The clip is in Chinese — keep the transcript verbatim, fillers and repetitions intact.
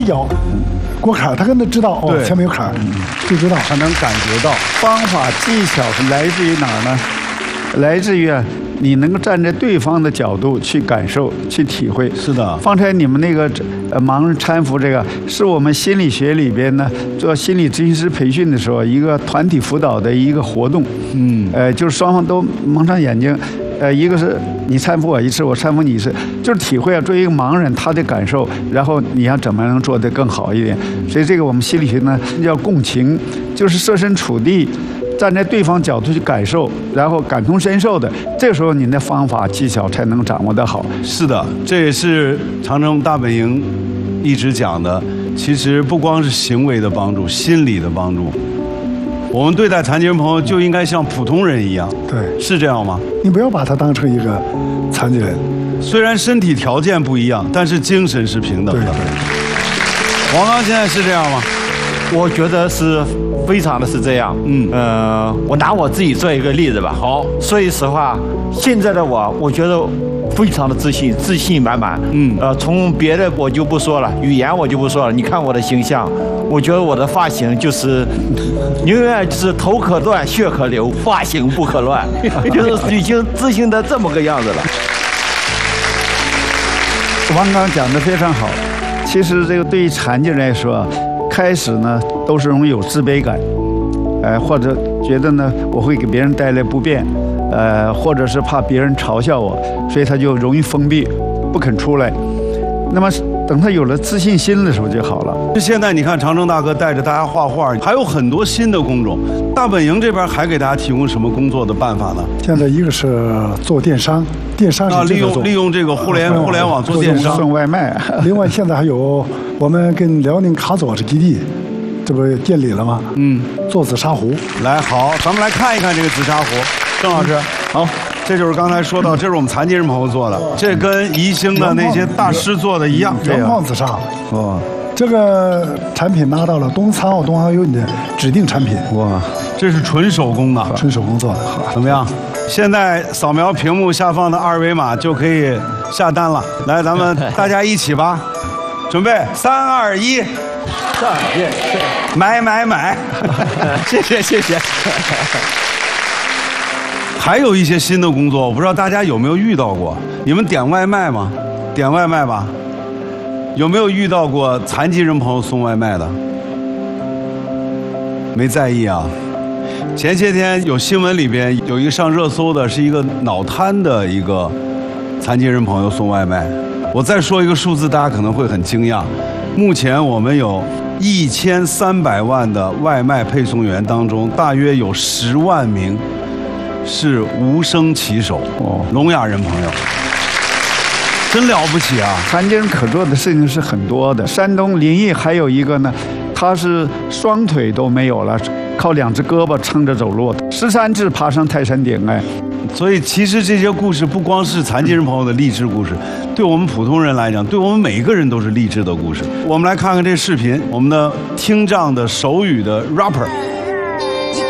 咬过坎儿，他可能知道哦前面有坎儿，就知道他能感觉到。方法技巧是来自于哪儿呢？来自于啊，你能够站在对方的角度去感受、去体会。 是的。 方才你们那个呃盲人搀扶这个，是我们心理学里边呢做心理咨询师培训的时候一个团体辅导的一个活动。嗯。呃，就是双方都蒙上眼睛。呃，一个是你搀扶我一次，我搀扶你一次，就是体会啊，作为一个盲人他的感受，然后你要怎么能做得更好一点？所以这个我们心理学呢叫共情，就是设身处地，站在对方角度去感受，然后感同身受的，这个时候你的方法技巧才能掌握得好。 是的，这也是长征大本营一直讲的，其实不光是行为的帮助，心理的帮助。我们对待残疾人朋友就应该像普通人一样， 对， 是这样吗？ 你不要把他当成一个残疾人， 虽然身体条件不一样，但是精神是平等的。 对对。 王刚现在是这样吗？ 我觉得是非常的是这样。嗯呃，我拿我自己做一个例子吧。好，说句实话，现在的我，我觉得非常的自信，自信满满。嗯，呃，从别的我就不说了，语言我就不说了。你看我的形象，我觉得我的发型就是永远就是头可断，血可流，发型不可乱，就是已经自信的这么个样子了。 王刚讲得非常好。其实这个对于残疾人来说，开始呢都是容易有自卑感，呃，或者觉得呢我会给别人带来不便，呃，或者是怕别人嘲笑我，所以他就容易封闭，不肯出来。那么等他有了自信心的时候就好了。 现在你看长征大哥带着大家画画，还有很多新的工种。大本营这边还给大家提供什么工作的办法呢？ 现在一个是做电商，电商是啊，利用利用这个互联互联网做电商， 送外卖。 另外现在还有我们跟辽宁卡佐这基地，这不建立了吗？嗯，做紫砂壶。 来，好，咱们来看一看这个紫砂壶。郑老师，好。这就是刚才说到，这是我们残疾人朋友做的，这跟宜兴的那些大师做的一样。 原矿紫砂，哦，这个产品拿到了东残奥东航有你的指定产品。 哇，这是纯手工的， 纯手工做的， 怎么样？现在扫描屏幕下方的二维码就可以下单了。来，咱们大家一起吧，准备三二一， 上谢谢， 买买买，谢谢谢谢。还有一些新的工作，我不知道大家有没有遇到过？你们点外卖吗？点外卖吧。有没有遇到过残疾人朋友送外卖的？没在意啊。前些天有新闻里边有一个上热搜的，是一个脑瘫的一个残疾人朋友送外卖。我再说一个数字，大家可能会很惊讶。目前我们有一千三百万的外卖配送员当中，大约有十万名是无声骑手，哦，聋哑人朋友，真了不起啊！ 残疾人可做的事情是很多的。山东临沂还有一个呢，他是双腿都没有了，靠两只胳膊撑着走路，十三次爬上泰山顶，哎。 所以其实这些故事不光是残疾人朋友的励志故事，对我们普通人来讲，对我们每一个人都是励志的故事。我们来看看这视频，我们的听障的手语的 rapper。